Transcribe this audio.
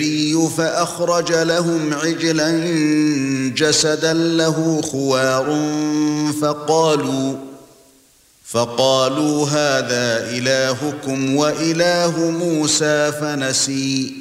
فأخرج لهم عجلا جسدا له خوار فقالوا هذا إلهكم وإله موسى فنسي